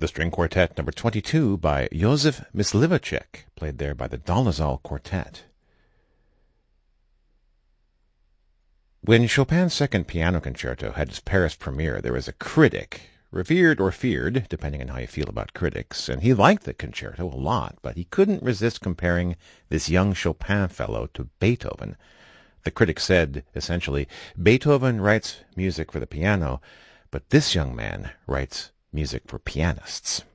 The String Quartet number 22 by Josef Myslivacek, played there by the Dolezal Quartet. When Chopin's Second Piano Concerto had its Paris premiere, there was a critic, revered or feared, depending on how you feel about critics, and he liked the concerto a lot, but he couldn't resist comparing this young Chopin fellow to Beethoven. The critic said, essentially, Beethoven writes music for the piano, but this young man writes music for pianists.